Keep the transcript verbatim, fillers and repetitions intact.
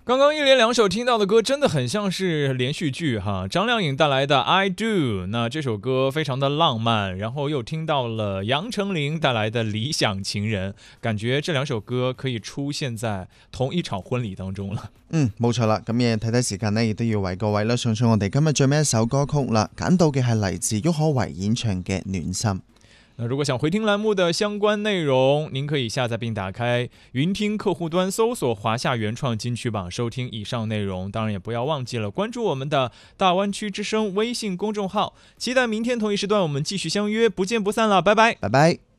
刚刚一连两首听到的歌真的很像是连续剧哈，张靓颖带来的 I Do， 那这首歌非常的浪漫，然后又聽到了楊丞琳帶來的理想情人，感覺這兩首歌可以出現在同一場婚禮當中了。 嗯，冇錯啦，咁嘢睇睇時間呢，亦都要為各位咧送上我哋今日最尾一首歌曲啦，揀到嘅係嚟自郁可唯演唱嘅《暖心》。 那如果想回聽欄目的相關內容，您可以下載並打開雲聽客戶端，搜索華夏原創金曲榜，收聽以上內容。當然也不要忘記了關注我們的大灣區之聲微信公眾號，期待明天同一時段我們繼續相約，不見不散了，拜拜， 拜拜。